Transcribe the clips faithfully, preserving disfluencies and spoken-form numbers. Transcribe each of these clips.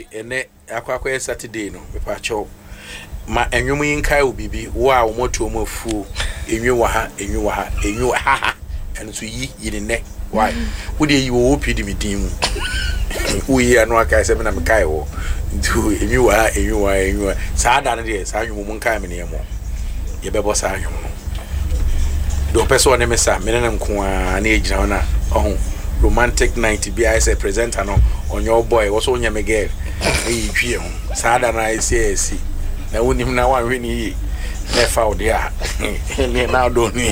ene akwakwa Saturday no me pa cho ma enwom yin kai obibi wo a wo moto mo afu enwe wa ha enwe wa ha enwe ha ha eno so yi yi ne why wo de yi wo opidi mi din mu wo yi anu aka se me na me kai wo ndu enwe wa ha enwe wa enwe sa da ne de sa nwom mo kai me ne mo ye bebo sa nwom no do person ne me sa me ne nko a na ejina na ohun romantic night bi I say presenter no on your boy was on your girl e twie ho sada na I say si na wonim na wan hwe ni na fa o dia ni na do ni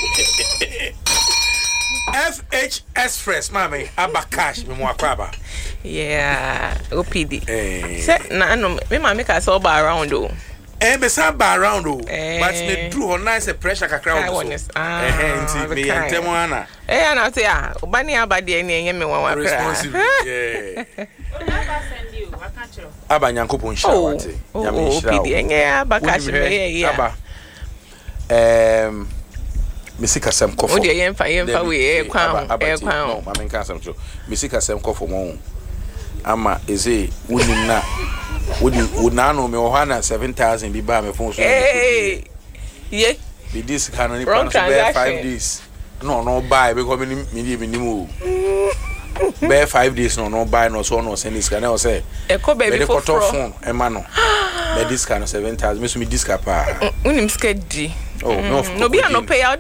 F H Express mami abakash me mo akwaba yeah O P D eh say na no me mami ka so ba around o eh be sa ba around o eh, but me do ho nice pressure kakra o so ah eh nti me yantem ana eh na say ah obani abade ni enye me wan wa responsible yeah aba nyankopon sha wate ya me sha O P D enye abakash me ya aba em misika sem kofo o de yen fa yen fa we e kwan e kwan no ma men kan sem so misika sem kofo mo ama eze wonim na wodi wonano me ohana seven thousand bi ba me phone so eh ye bi this can only plan to be five days no no buy because me me me nimu be five days no no buy no so no send this can I say e ko baby for phone e ma no be this can seven thousand me so me this pa unim skedi oh no no bi no pay out